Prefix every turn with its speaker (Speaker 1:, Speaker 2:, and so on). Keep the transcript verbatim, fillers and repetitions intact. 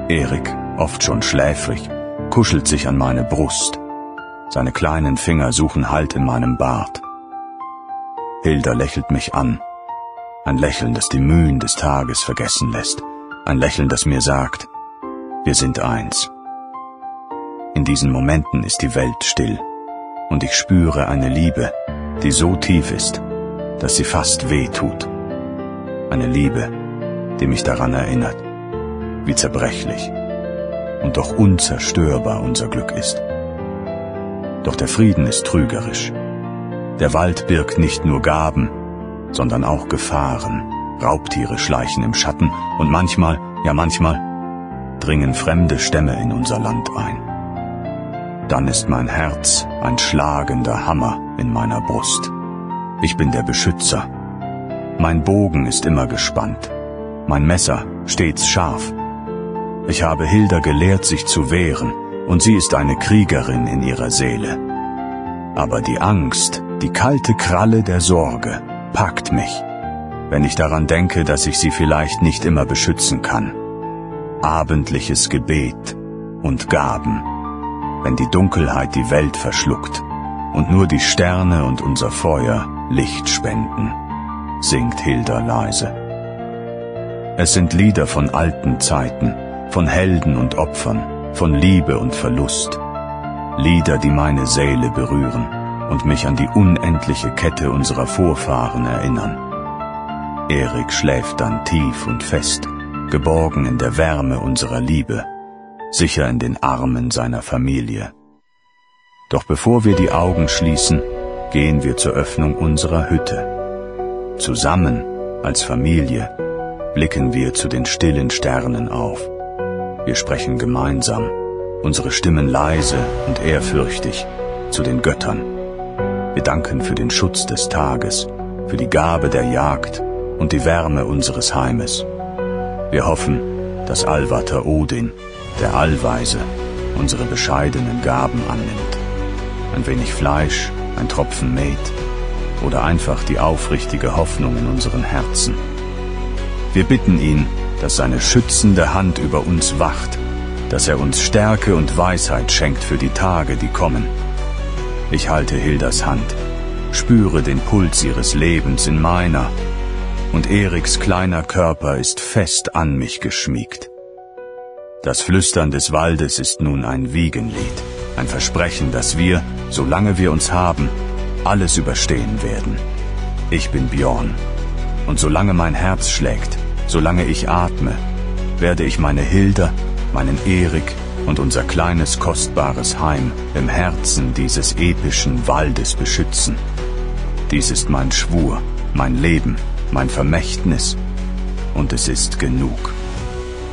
Speaker 1: Erik, oft schon schläfrig, kuschelt sich an meine Brust. Seine kleinen Finger suchen Halt in meinem Bart. Hilda lächelt mich an. Ein Lächeln, das die Mühen des Tages vergessen lässt. Ein Lächeln, das mir sagt, wir sind eins. In diesen Momenten ist die Welt still und ich spüre eine Liebe, die so tief ist, dass sie fast weh tut. Eine Liebe, die mich daran erinnert, wie zerbrechlich und doch unzerstörbar unser Glück ist. Doch der Frieden ist trügerisch. Der Wald birgt nicht nur Gaben, sondern auch Gefahren. Raubtiere schleichen im Schatten und manchmal, ja manchmal, dringen fremde Stämme in unser Land ein. Dann ist mein Herz ein schlagender Hammer in meiner Brust. Ich bin der Beschützer. Mein Bogen ist immer gespannt, mein Messer stets scharf. Ich habe Hilda gelehrt, sich zu wehren, und sie ist eine Kriegerin in ihrer Seele. Aber die Angst, die kalte Kralle der Sorge, packt mich, wenn ich daran denke, dass ich sie vielleicht nicht immer beschützen kann. Abendliches Gebet und Gaben, wenn die Dunkelheit die Welt verschluckt und nur die Sterne und unser Feuer Licht spenden, singt Hilda leise. Es sind Lieder von alten Zeiten, von Helden und Opfern, von Liebe und Verlust. Lieder, die meine Seele berühren und mich an die unendliche Kette unserer Vorfahren erinnern. Erik schläft dann tief und fest, geborgen in der Wärme unserer Liebe, sicher in den Armen seiner Familie. Doch bevor wir die Augen schließen, gehen wir zur Öffnung unserer Hütte. Zusammen, als Familie, blicken wir zu den stillen Sternen auf. Wir sprechen gemeinsam, unsere Stimmen leise und ehrfürchtig, zu den Göttern. Wir danken für den Schutz des Tages, für die Gabe der Jagd und die Wärme unseres Heimes. Wir hoffen, dass Allvater Odin, der Allweise, unsere bescheidenen Gaben annimmt. Ein wenig Fleisch, ein Tropfen Met oder einfach die aufrichtige Hoffnung in unseren Herzen. Wir bitten ihn, dass seine schützende Hand über uns wacht, dass er uns Stärke und Weisheit schenkt für die Tage, die kommen. Ich halte Hildas Hand, spüre den Puls ihres Lebens in meiner, und Eriks kleiner Körper ist fest an mich geschmiegt. Das Flüstern des Waldes ist nun ein Wiegenlied, ein Versprechen, dass wir, solange wir uns haben, alles überstehen werden. Ich bin Björn, und solange mein Herz schlägt, solange ich atme, werde ich meine Hilda, meinen Erik und unser kleines kostbares Heim im Herzen dieses epischen Waldes beschützen. Dies ist mein Schwur, mein Leben, mein Vermächtnis, und es ist genug.